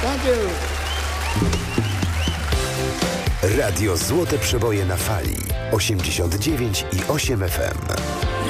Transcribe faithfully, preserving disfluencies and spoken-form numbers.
Thank you. Radio Złote Przeboje na fali osiemdziesiąt dziewięć i osiem F M.